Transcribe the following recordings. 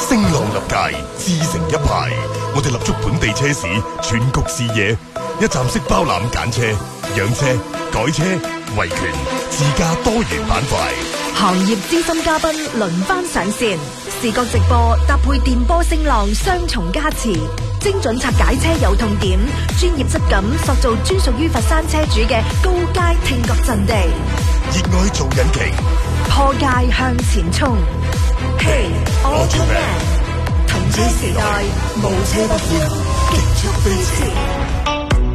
聲浪立界，自成一派。我哋立足本地車市，全局視野，一站式包攬揀車、養車、改車、維權、自駕多元板塊。 行業資深嘉賓輪番上線，視覺直播搭配電波聲浪雙重加持，精準拆解車有痛點，專業質感塑造專屬於佛山車主嘅高階聽覺陣地。 熱愛做引擎， 破界向前衝。Hey Automan， 同車時代，無車不歡，極速飛馳。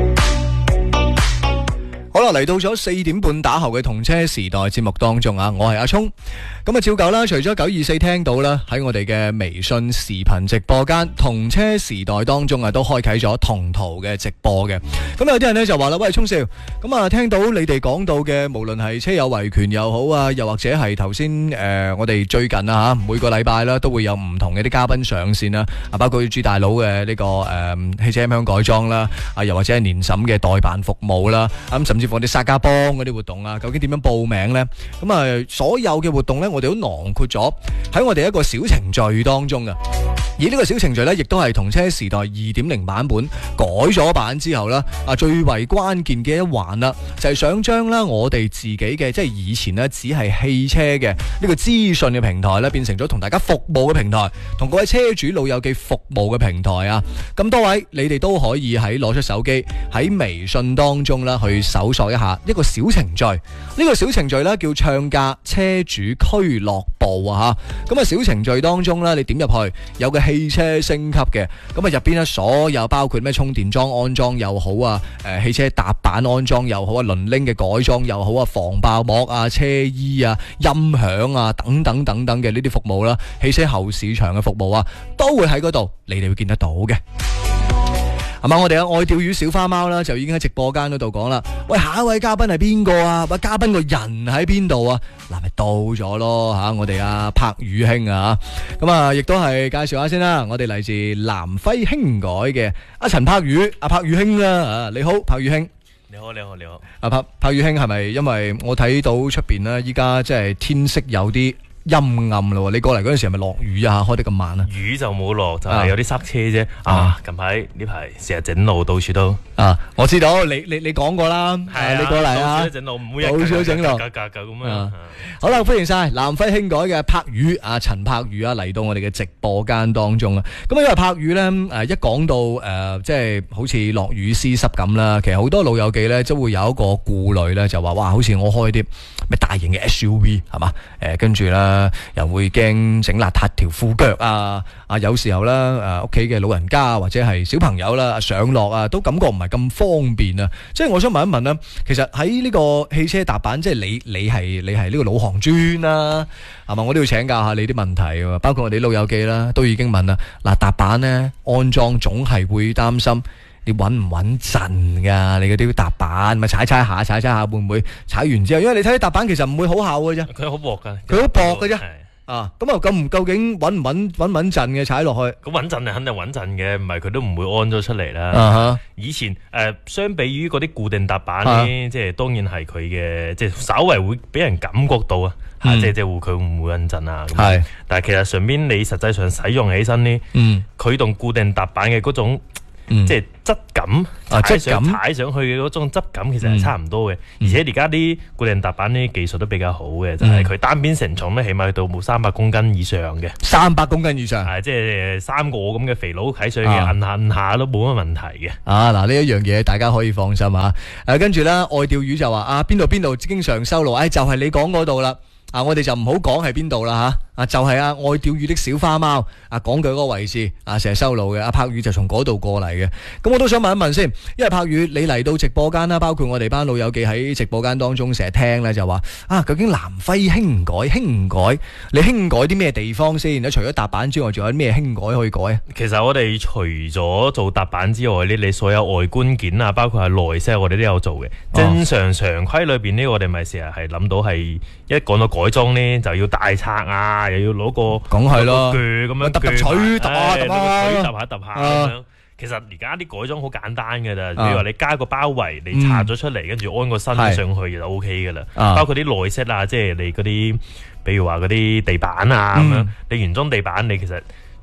好啦，嚟到咗4點半打後嘅同車時代節目當中啊，我係阿聰。咁啊，照舊啦，除咗924聽到啦，喺我哋嘅微信視頻直播間同車時代當中啊，都開啟咗同途嘅直播嘅。咁有啲人呢就話啦，喂，聰少，咁啊，聽到你哋講到嘅，無論係車友維權又好啊，又或者係頭先我哋最近啊吓，每個禮拜啦都會有唔同嘅啲嘉賓上線啦，啊，包括朱大佬嘅呢個汽車音響改裝啦，啊，又或者係年審嘅代辦服務啦，咁甚至乎我哋沙家幫嗰啲活動啊，究竟點樣報名呢？咁啊，所有嘅活動呢，我哋都囊括咗喺我哋一個小程序當中嘅。而呢個小程序呢，亦都係同車時代 2.0 版本改咗版之後啦，啊，最為關鍵嘅一環啦，就係想將啦我哋自己嘅，即係以前呢只係汽車嘅呢個資訊嘅平台咧，變成咗同大家服務嘅平台，同各位車主老友記服務嘅平台啊。咁多位你哋都可以喺攞出手機喺微信當中啦去搜索一下一個小程序，呢個小程序咧叫暢駕車主俱樂部啊吓。咁啊，小程序當中咧，你點入去有個汽車升級嘅，咁啊入邊咧所有包括咩充電樁安裝又好啊，汽車踏板安裝又好啊，輪鈴嘅改裝又好啊，防爆膜啊、車衣啊、音響啊等等等等嘅呢啲服務啦，汽車後市場嘅服務啊，都會喺嗰度，你哋會見得到嘅。係嘛？我哋嘅愛釣魚小花貓啦，就已經喺直播間嗰度講啦。喂，下一位嘉賓係邊個啊？喂，嘉賓個人喺邊度啊？嗱，咪到咗咯吓，我哋阿柏宇兄啊，咁啊，亦都係介紹下先啦。我哋嚟自南輝輕改嘅阿陳柏宇，阿柏宇兄啦，啊，你好，柏宇兄。 你好，你好，你好。 阿柏宇兄係咪因為我睇到出邊呢？依家即係天色有啲陰暗咯，你過嚟嗰陣時係咪落雨啊？開得咁慢啊？ 雨就冇落，就係有啲塞車啫。近排呢排成日整路，到處都。 我知道，你講過啦，你過嚟啊， 到處都整路，每日到處都整路， 格咁樣。 好啦，歡迎晒南輝輕改嘅柏宇啊，陳柏宇啊，嚟到我哋嘅直播間當中啊。咁因為柏宇咧，一講到即係好似落雨絲濕咁啦，其實好多老友記咧，都會有一個顧慮咧，就話哇，好似我開啲咩大型嘅 SUV 係嘛，跟住啦，又會驚整邋遢條褲腳啊，有時候啦，屋企嘅老人家或者係小朋友啦，上落啊，都感覺唔係咁方便啊。即係我想問一問啦，其實喺呢個汽車踏板，即係你係呢個老行專啦，係嘛？我都要請教下你啲問題，包括我哋老友記啦，都已經問啦。嗱，踏板咧安裝總係會擔心你穩唔穩陣噶？你嗰啲踏板咪踩下，會唔會踩完之後？因為你睇啲踏板其實唔會好厚嘅啫， 佢好薄噶， 佢好薄嘅啫。咁啊，究竟穩唔穩陣嘅踩落去？ 咁穩陣係肯定穩陣嘅，唔係佢都唔會安咗出嚟啦。以前相比於嗰啲固定踏板咧，即係當然係佢嘅，即係稍為會俾人感覺到啊，即係佢唔會穩陣啊。係，但係其實上邊你實際上使用起身呢，佢同固定踏板嘅嗰種即係質感，踩上去嘅嗰種質感其實係差唔多嘅。而且而家啲固定踏板呢技術都比較好嘅，就係佢單邊承重咧，起碼去到冇300公斤以上嘅。 300公斤以上， 係即係3個咁嘅肥佬睇上去摁下都冇乜問題嘅。 嗱，呢一樣嘢大家可以放心啊。跟住咧，愛釣魚就話邊度經常修路，就係你講嗰度啦。我哋就唔好講係邊度啦吓，就係愛釣魚的小花貓講佢嗰個位置成日收路嘅。柏宇就從嗰度過嚟嘅。咁我都想問一問先，因為柏宇你嚟到直播間啦，包括我哋班老友記喺直播間當中成日聽咧，就話究竟南輝輕改你輕改啲咩地方先？除咗踏板之外，仲有啲咩輕改可以改啊？ 其實我哋除咗做踏板之外呢，你所有外觀件包括係內飾，我哋都有做嘅。正常規裏邊呢，我哋咪成日係諗到係一講到改裝呢，就要大拆啊，又要攞個講係咯， 鋸咁樣揼錘揼下咁樣。其實而家啲改裝好簡單嘅啦，比如話你加個包圍，你拆咗出嚟，跟住安個身上去就 O K 嘅啦。包括啲內飾即係你嗰啲，比如話嗰啲地板咁樣，你原裝地板你其實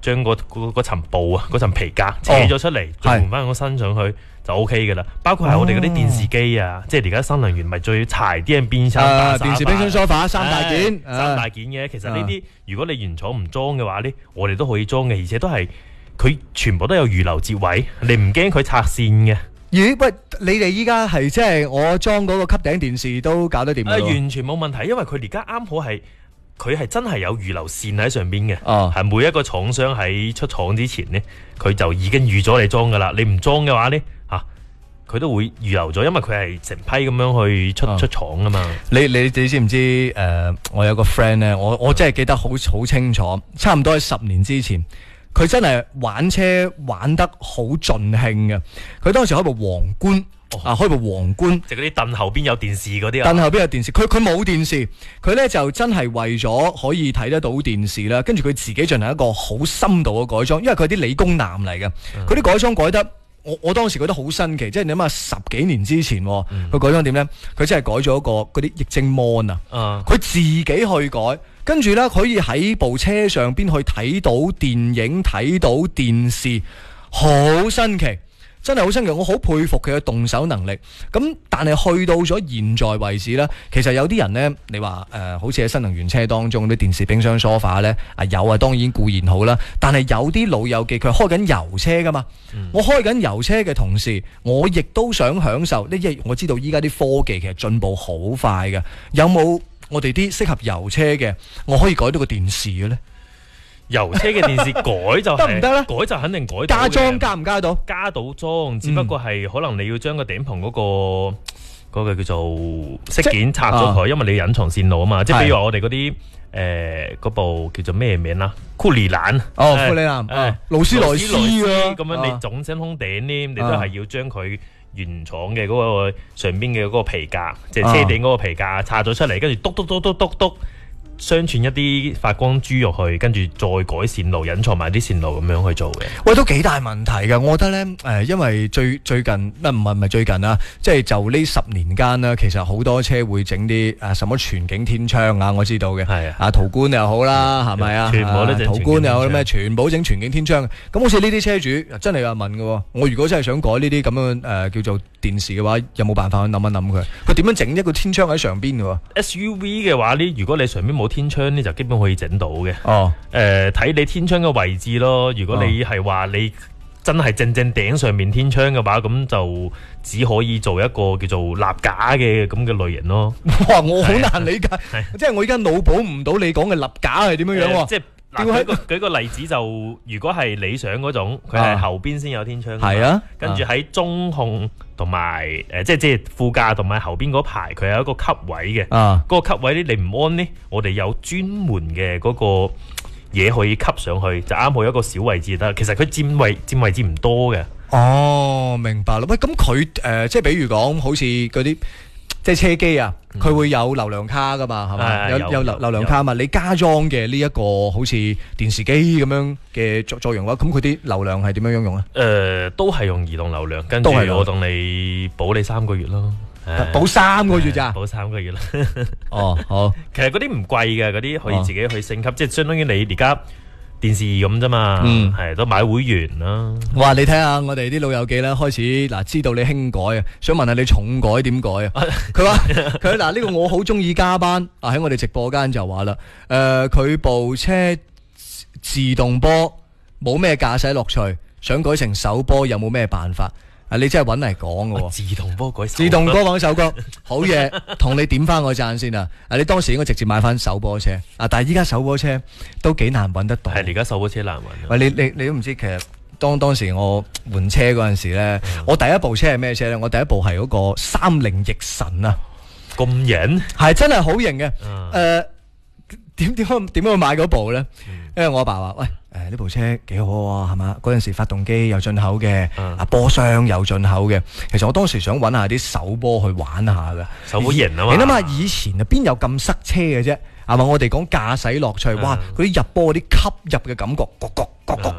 將嗰層布啊，嗰層皮革扯咗出嚟，再換翻個身上去就 O K 嘅啦。包括係我哋嗰啲電視機啊，即係而家新能源咪最柴啲人變相電視冰箱梳化三大件， 三大件嘅。其實呢啲如果你原廠唔裝嘅話呢，我哋都可以裝嘅，而且都係佢全部都有預留接位，你唔驚佢拆線嘅。 咦？喂，你哋依家係即係我裝嗰個吸頂電視都搞得掂？ 完全冇問題，因為佢而家啱好係。佢係真係有預留線喺上邊嘅，係每一個廠商喺出廠之前呢，佢就已經預咗你裝噶啦。你唔裝嘅話呢，佢都會預留咗，因為佢係成批咁樣去出廠啊嘛。你知唔知？我有個 friend 呢，我真係記得好清楚，差唔多係10年之前，佢真係玩車玩得好盡興嘅。佢當時開部皇冠。開部皇冠， 即係嗰啲凳後邊有電視嗰啲啊。 凳後邊有電視，佢冇電視，佢呢就真係為咗可以睇得到電視啦。跟住佢自己進行一個好深度嘅改裝，因為佢係啲理工男嚟嘅，佢啲改裝改得我當時覺得好新奇，即係你諗下10幾年之前，佢改裝點呢？佢真係改咗一個嗰啲液晶 mon 啊，佢自己去改，跟住呢，可以喺部車上邊去睇到電影、睇到電視，好新奇。真係好新奇，我好佩服佢嘅動手能力。咁但係去到咗現在為止呢，其實有啲人呢，你話好似喺新能源車當中啲電視、冰箱、梳化呢，有啊，當然固然好啦。但係有啲老友記佢開緊油車噶嘛，我開緊油車嘅同時，我亦都想享受呢。因為我知道依家啲科技其實進步好快嘅，有冇我哋啲適合油車嘅，我可以改到個電視嘅呢？ 油車嘅電視改就得唔得咧？ 改就肯定改到。 加裝加唔加到？ 加到裝，只不過係可能你要將個頂棚嗰個叫做飾件拆咗佢，因為你隱藏線路啊嘛。即係比如話我哋嗰啲嗰部叫做咩名啦？庫里蘭庫里蘭，勞斯萊斯咁樣，你總升空頂呢，你都係要將佢原廠嘅嗰個上邊嘅嗰個皮革，即係車頂嗰個皮革拆咗出嚟，跟住篤。相傳一啲發光珠入去，跟住再改線路，隱藏埋啲線路咁樣去做嘅。喂，都幾大問題㗎。我覺得呢，因為最近唔係最近啦，即係就呢10年間啦，其實好多車會整啲什麼全景天窗啊，我知道嘅。係啊，途觀又好啦，係咪啊？全部都整途觀又好咩？全部整全景天窗。咁好似呢啲車主真係有人問嘅，我如果真係想改呢啲咁樣叫做電視嘅話，有冇辦法去諗一諗佢？佢點樣整一個天窗喺上邊嘅 ？SUV 嘅話呢，如果你上邊冇天窗呢，就基本可以整到嘅。睇你天窗嘅位置咯。如果你係話你真係正頂上面天窗嘅話，咁就只可以做一個叫做立架嘅咁嘅類型咯。 哇！我好難理解，即係我而家腦補唔到你講嘅立架係點樣樣。即係舉個例子，就如果係理想嗰種，佢係後邊先有天窗。係啊，跟住喺中控同埋即係副駕同埋後邊嗰排，佢有一個吸位嘅。嗰個吸位呢，你唔安呢，我哋有專門嘅嗰個嘢可以吸上去，就啱好一個小位置得。其實佢佔位置唔多嘅。哦，明白啦。喂，咁佢即係比如講，好似嗰啲即係車機啊，佢會有流量卡噶嘛，係咪？有流量卡嘛？你加裝嘅呢一個好似電視機咁樣嘅作用嘅話，咁佢啲流量係點樣用啊？ 都係用移動流量，跟住我當你保你3個月咯。 保3個月咋？ 保3個月啦。 哦，好。 其實嗰啲唔貴嘅，嗰啲可以自己去升級，即係相當於你而家電視咁啫嘛。係都買會員啦。哇！你睇下我哋啲老友記咧，開始嗱知道你輕改啊，想問下你重改點改啊？佢話佢嗱呢個我好中意加班啊，喺我哋直播間就話啦，佢部車自動波冇咩駕駛樂趣，想改成手波有冇咩辦法？你真係揾嚟講嘅喎，自動波講手歌，好嘢，同你點翻個讚先啊！你當時應該直接買翻手波車啊，但係依家手波車都幾難揾得到。係而家手波車難揾。喂，你都唔知其實當時我換車嗰陣時咧，我第一部車係咩車咧？我第一部係嗰個30翼神啊，咁型，係真係好型嘅。點解買嗰部咧？因為我阿爸話：喂，呢部車幾好喎，係嘛？嗰陣時發動機有進口嘅，波箱有進口嘅。其實我當時想揾下啲手波去玩下嘅，手波型啊嘛。你諗下以前啊，邊有咁塞車嘅啫？係嘛？我哋講駕駛樂趣，哇！嗰啲入波嗰啲吸入嘅感覺，各，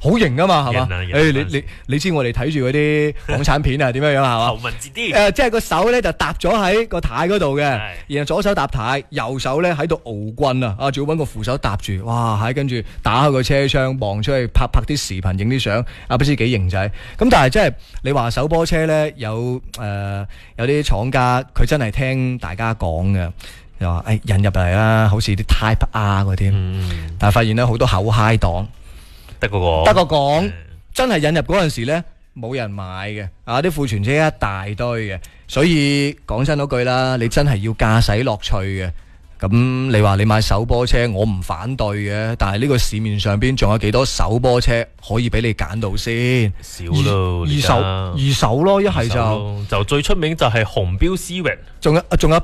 好型啊嘛，係嘛？ 誒你知我哋睇住嗰啲港產片啊點樣樣係嘛？ 頭文字 D 即係個手咧就搭咗喺個軚嗰度嘅，然後左手搭軚，右手咧喺度搖棍啊，仲要揾個扶手搭住，哇！跟住打開個車窗望出去拍啲視頻影啲相，不知幾型仔。咁但係即係你話手波車咧有啲廠家佢真係聽大家講嘅。又話引入嚟啦，好似啲 Type R 嗰啲，但係發現咧好多口嗨黨，得個講，真係引入嗰陣時咧冇人買嘅，啲庫存車一大堆嘅，所以講真嗰句啦，你真係要駕駛樂趣嘅。咁你話你買手波車，我唔反對嘅，但係呢個市面上邊仲有幾多手波車可以俾你揀到先？ 少咯， 二手咯，一係就最出名就係紅標思域， 仲有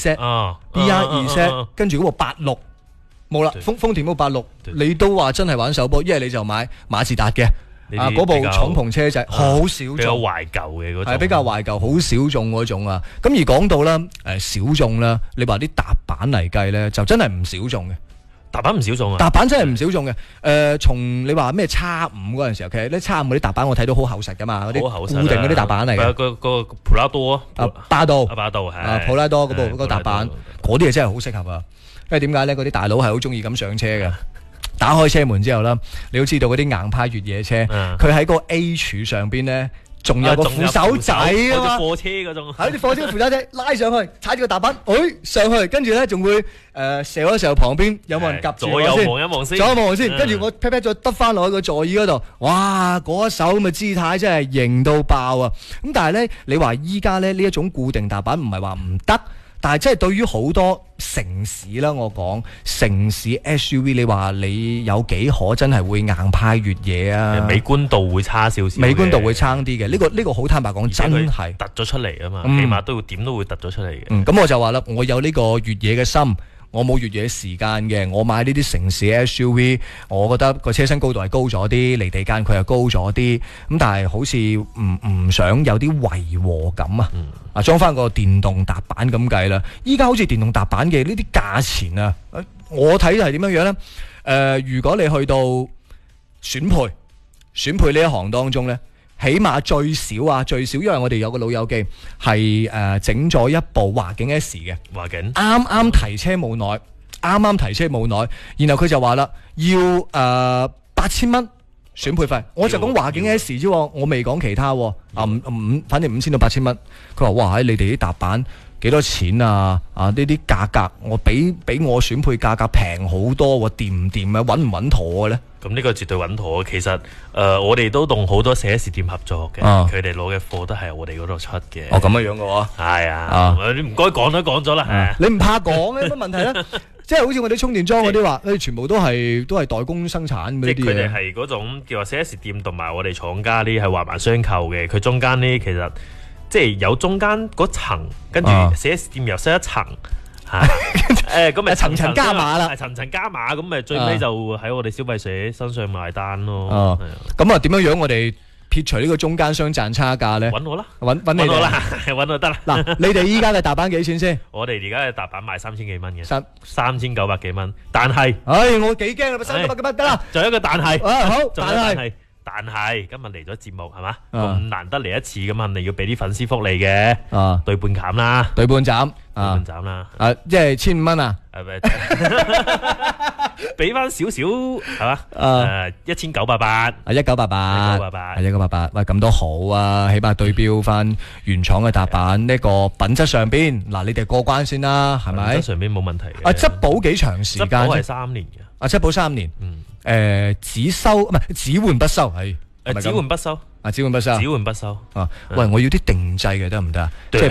BR2Z，BR2Z，跟住嗰部86冇啦，豐田嗰部86，你都話真係玩手波，一係你就買馬自達嘅。嗰部敞篷車仔好少眾， 比較懷舊嘅嗰種， 係比較懷舊，好少眾嗰種啊。咁而講到啦，小眾啦，你話啲踏板嚟計咧，就真係唔少眾嘅。 踏板唔少眾啊！ 踏板真係唔少眾嘅。從你話咩X5嗰陣時候，其實咧X5嗰啲踏板我睇到好厚實噶嘛，嗰啲固定嗰啲踏板嚟嘅。 個普拉多啊， 巴道係普拉多嗰部嗰個踏板，嗰啲嘢真係好適合啊。因為點解咧？嗰啲大佬係好中意咁上車嘅。打開車門之後啦，你都知道嗰啲硬派越野車，佢喺個 A 柱上邊咧，仲有個扶手仔啊嘛， 貨車嗰種， 喺啲貨車扶手仔拉上去，踩住個踏板，上去，跟住咧仲會射一射旁邊有冇人夾住我先， 左右望一望先， 跟住我 pat pat 再得翻落去個座椅嗰度，哇！嗰一手咁嘅姿態真係型到爆啊！咁但係咧，你話依家咧呢一種固定踏板唔係話唔得。但係真係對於好多城市啦，我講城市 SUV， 你話你有幾可真係會硬派越野啊？ 美觀度會差少少， 美觀度會差啲嘅。呢個好坦白講，真係突咗出嚟啊嘛，起碼都點都會突咗出嚟嘅。 咁我就話啦，我有呢個越野嘅心。我冇越野時間嘅，我買呢啲城市 SUV， 我覺得個車身高度係高咗啲，離地間距又高咗啲，咁但係好似唔想有啲違和感啊！裝翻個電動踏板咁計啦，依家好似電動踏板嘅呢啲價錢啊，我睇係點樣樣呢？如果你去到選配呢一行當中呢。起碼最少，因為我哋有個老友記係整咗一部華景 S 嘅， 華景啱提車冇耐，然後佢就話啦，要8000蚊選配費，我就講華景 S 啫，我未講其他，反正5000到8000蚊。佢話哇，你哋啲踏板幾多錢啊？呢啲價格我比我選配價格平好多，掂唔掂啊？穩唔穩妥嘅咧？ 咁呢個絕對穩妥。其實我哋都同好多 4S 店合作嘅，佢哋攞嘅貨都係我哋嗰度出嘅。 咁樣嘅喎。係啊，你唔該講都講咗啦。 你唔怕講有乜問題咧？即係好似我哋充電樁嗰啲話，全部都係代工生產嗰啲嘢。 即係佢哋係嗰種叫話 4S 店同埋我哋廠家呢係環環相扣嘅。佢中間呢其實即係有中間嗰層，跟住 4S 店又收一層。咁咪層層加碼啦， 層層加碼，咁咪最尾就喺我哋消費者身上埋單咯。 咁啊，點樣我哋撇除呢個中間商賺差價咧？ 揾我啦， 揾你哋啦， 揾我得啦。 嗱，你哋依家嘅踏板幾錢先？ 我哋而家嘅踏板賣3000幾蚊嘅，3900幾蚊。但係， 我幾驚啊！3900幾蚊得啦。 仲有一個但係， 好， 但係今日嚟咗節目係嘛？咁難得嚟一次，咁肯定要俾啲粉絲福利嘅。對半減啦， 對半斬啦。 即係1500蚊啊？ 俾翻少少係嘛？1988，1988， 喂，咁都好啊，起碼對標翻原廠嘅踏板呢個品質上邊，嗱，你哋過關先啦，係咪？ 品質上邊冇問題嘅。 質保幾長時間？質保係3年嘅。 質保3年。只收唔係只換不收，係只換不收， 只換不收。 只換不收。 喂，我要啲定製嘅得唔得啊？